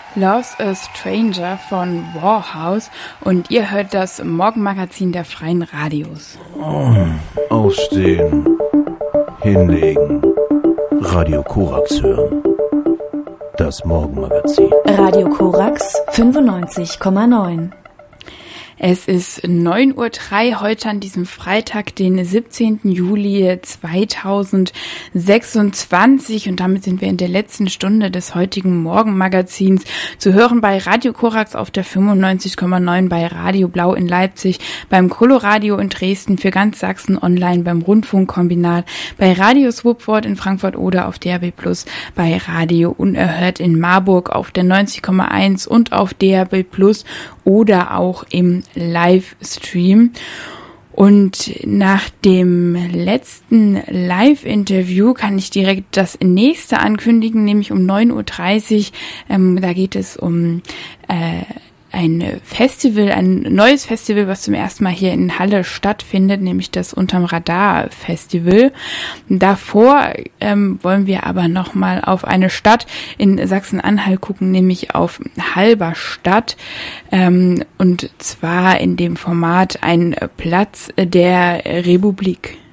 Love's a Stranger von Warhouse und ihr hört das Morgenmagazin der Freien Radios. Aufstehen, hinlegen, Radio Korax hören. Das Morgenmagazin. Radio Korax 95,9. Es ist 9:03 Uhr heute an diesem Freitag, den 17. Juli 2026 und damit sind wir in der letzten Stunde des heutigen Morgenmagazins zu hören bei Radio Korax auf der 95,9, bei Radio Blau in Leipzig, beim Coloradio in Dresden, für ganz Sachsen online, beim Rundfunkkombinat, bei Radio Swupwort in Frankfurt oder auf DAB+, bei Radio Unerhört in Marburg auf der 90,1 und auf DAB+ oder auch im Livestream. Und nach dem letzten Live-Interview kann ich direkt das nächste ankündigen, nämlich um 9:30 Uhr. Da geht es um ein Festival, ein neues Festival, was zum ersten Mal hier in Halle stattfindet, nämlich das Unterm Radar Festival. Davor wollen wir aber nochmal auf eine Stadt in Sachsen-Anhalt gucken, nämlich auf Halberstadt, und zwar in dem Format Ein Platz der Republik.